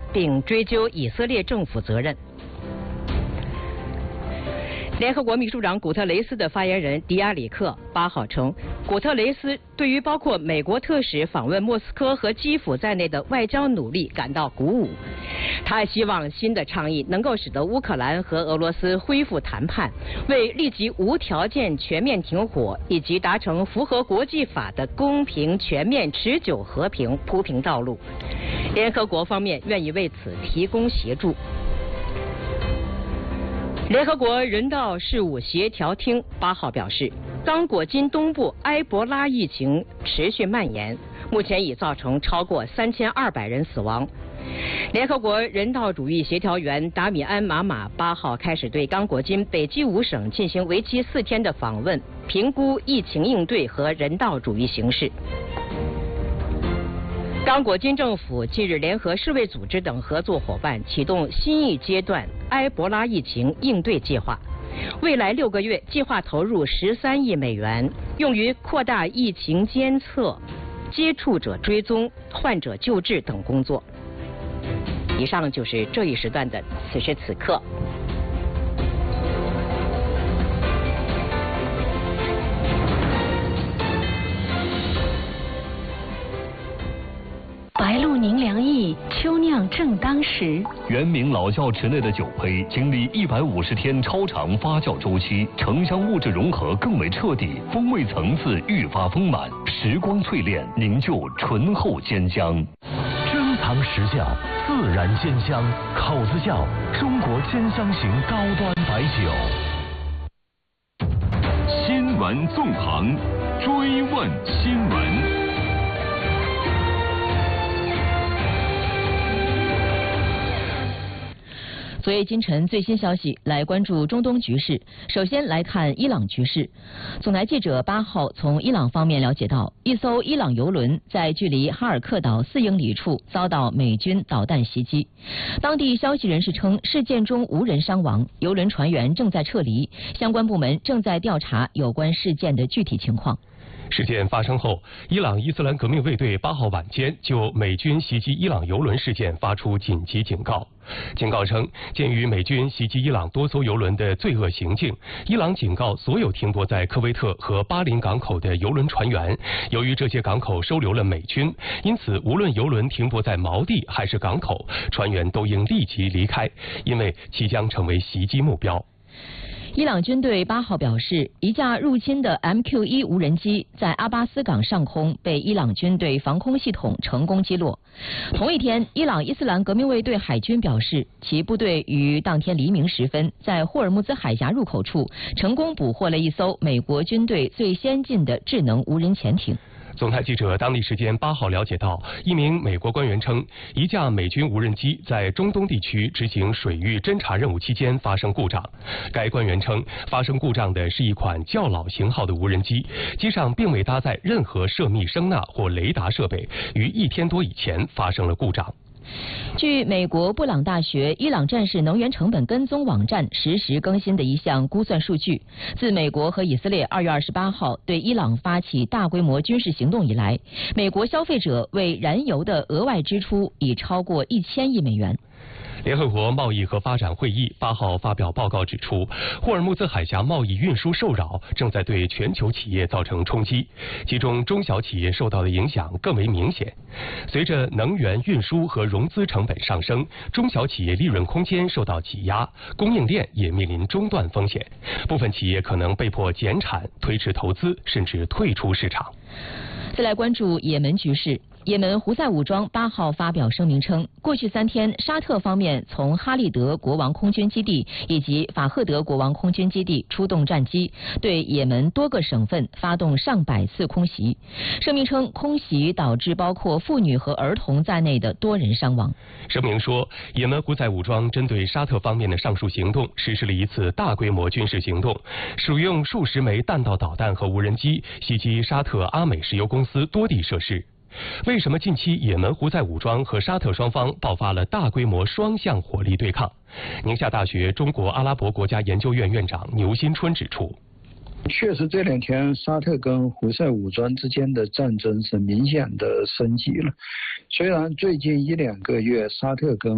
并追究以色列政府责任。联合国秘书长古特雷斯的发言人迪亚里克8号称，古特雷斯对于包括美国特使访问莫斯科和基辅在内的外交努力感到鼓舞。他希望新的倡议能够使得乌克兰和俄罗斯恢复谈判，为立即无条件全面停火以及达成符合国际法的公平、全面、持久和平铺平道路。联合国方面愿意为此提供协助。联合国人道事务协调厅8号表示，刚果金东部埃博拉疫情持续蔓延，目前已造成超过3200人死亡。联合国人道主义协调员达米安·马马8号开始对刚果金北基伍省进行为期4天的访问，评估疫情应对和人道主义形势。刚果金政府近日联合世卫组织等合作伙伴启动新一阶段埃博拉疫情应对计划，未来6个月计划投入13亿美元，用于扩大疫情监测、接触者追踪、患者救治等工作。以上就是这一时段的此时此刻。 白露宁凉意，秋酿正当时。 原名老窖池内的酒胚经历150天超长发酵周期，城乡物质融合更为彻底，风味层次愈发丰满，时光淬炼凝就醇厚鲜香。 珍藏实窖，自然鲜香，口子窖，中国鲜香型高端白酒。 新闻纵横，追问新闻。 昨夜今晨最新消息，来关注中东局势。首先来看伊朗局势。总台记者8号从伊朗方面了解到，一艘伊朗油轮在距离哈尔克岛4英里处遭到美军导弹袭击。当地消息人士称，事件中无人伤亡，油轮船员正在撤离，相关部门正在调查有关事件的具体情况。 事件发生后，伊朗伊斯兰革命卫队8号晚间就美军袭击伊朗油轮事件发出紧急警告。警告称，鉴于美军袭击伊朗多艘油轮的罪恶行径，伊朗警告所有停泊在科威特和巴林港口的油轮船员，由于这些港口收留了美军，因此无论油轮停泊在锚地还是港口，船员都应立即离开，因为其将成为袭击目标。 伊朗军队8号表示，一架入侵的 MQ-1 无人机在阿巴斯港上空被伊朗军队防空系统成功击落。同一天，伊朗伊斯兰革命卫队海军表示，其部队于当天黎明时分在霍尔木兹海峡入口处成功捕获了一艘美国军队最先进的智能无人潜艇。 总台记者当地时间8号了解到，一名美国官员称，一架美军无人机在中东地区执行水域侦察任务期间发生故障。该官员称，发生故障的是一款较老型号的无人机，机上并未搭载任何涉密声纳或雷达设备，于1天多以前发生了故障。 据美国布朗大学伊朗战士能源成本跟踪网站实时更新的一项估算数据，自美国和以色列2月28号对伊朗发起大规模军事行动以来，美国消费者为燃油的额外支出已超过1000亿美元。 联合国贸易和发展会议8号发表报告指出，霍尔木兹海峡贸易运输受扰正在对全球企业造成冲击，其中中小企业受到的影响更为明显。随着能源运输和融资成本上升，中小企业利润空间受到挤压，供应链也面临中断风险，部分企业可能被迫减产、推迟投资，甚至退出市场。 再来关注也门局势。也门胡塞武装8号发表声明称，过去3天，沙特方面从哈利德国王空军基地以及法赫德国王空军基地出动战机，对也门多个省份发动上百次空袭。声明称，空袭导致包括妇女和儿童在内的多人伤亡。 声明说，也门胡塞武装针对沙特方面的上述行动实施了一次大规模军事行动，使用数十枚弹道导弹和无人机袭击沙特阿美石油公司多地设施。为什么近期也门胡塞武装和沙特双方爆发了大规模双向火力对抗？宁夏大学中国阿拉伯国家研究院院长牛新春指出， 确实这2天沙特跟胡塞武装之间的战争是明显的升级了。虽然最近1-2个月沙特跟